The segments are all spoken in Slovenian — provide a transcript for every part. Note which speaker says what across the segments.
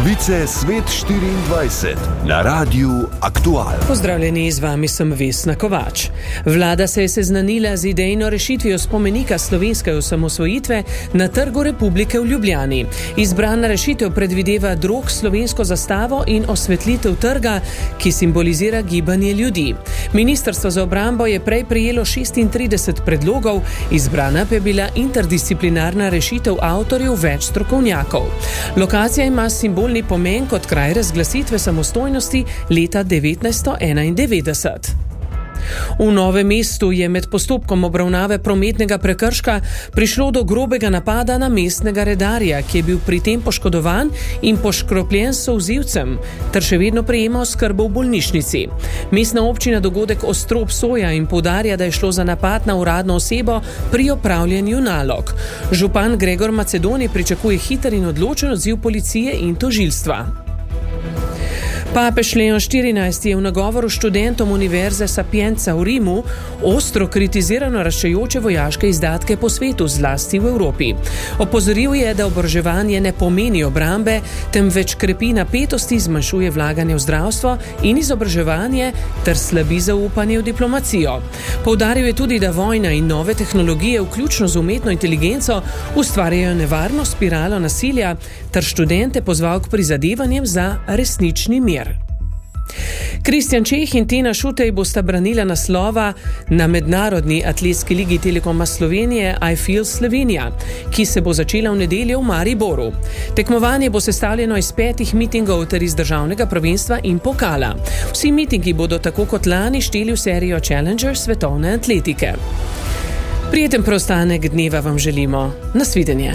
Speaker 1: Novice Svet 24 na Radiu Aktual.
Speaker 2: Pozdravljeni, z vami sem Vesna Kovač. Vlada se je seznanila z idejno rešitvijo spomenika slovenske osamosvojitve na Trgu Republike v Ljubljani. Izbrana rešitev predvideva drog slovensko zastavo in osvetlitev trga, ki simbolizira gibanje ljudi. Ministrstvo za obrambo je prej prejelo 36 predlogov, izbrana pa je bila interdisciplinarna rešitev avtorjev več strokovnjakov. Lokacija ima simbolni pomen kot kraj razglasitve samostojnosti leta 1991. V Novem mestu je med postopkom obravnave prometnega prekrška prišlo do grobega napada na mestnega redarja, ki je bil pri tem poškodovan in poškropljen s solzivcem, ter še vedno prejema oskrbo v bolnišnici. Mestna občina dogodek ostro obsoja in poudarja, da je šlo za napad na uradno osebo pri opravljanju nalog. Župan Gregor Macedoni pričakuje hiter in odločen odziv policije in tožilstva. Papež Leon XIV je v nagovoru študentom Univerze Sapienza v Rimu ostro kritiziral naraščajoče vojaške izdatke po svetu, zlasti v Evropi. Opozoril je, da oboroževanje ne pomeni obrambe, temveč krepi napetosti, zmanjšuje vlaganje v zdravstvo in izobraževanje ter slabi zaupanje v diplomacijo. Poudaril je tudi, da vojna in nove tehnologije, vključno z umetno inteligenco, ustvarjajo nevarno spiralo nasilja, ter študente pozval k prizadevanjem za resnični mir. Kristjan Čeh in Tina Šutej bosta branila naslova na mednarodni atletski ligi Telekoma Slovenije I Feel Slovenia, ki se bo začela v nedeljo v Mariboru. Tekmovanje bo sestavljeno iz 5 mitingov ter iz državnega prvenstva in pokala. Vsi mitingi bodo tako kot lani šteli v serijo Challenger svetovne atletike. Prijeten preostanek dneva vam želimo. Nasvidenje.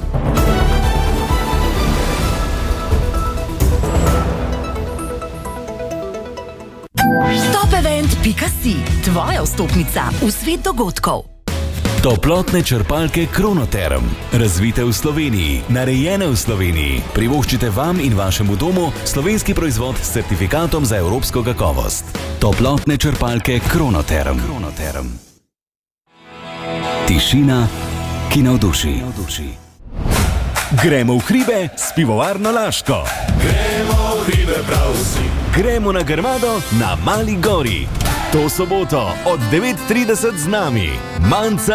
Speaker 3: Topevent.si, tvoja vstopnica v svet dogodkov.
Speaker 4: Toplotne črpalke Kronoterm. Razvite v Sloveniji, narejene v Sloveniji. Privoščite vam in vašemu domu slovenski proizvod s certifikatom za evropsko kakovost. Toplotne črpalke Kronoterm. Tišina, ki navduši. Gremo v hribe s pivovarno Laško.
Speaker 5: Gremo v hribe prav vsi.
Speaker 4: Gremo na Grmado na Mali gori. To soboto od 9:30 z nami Manca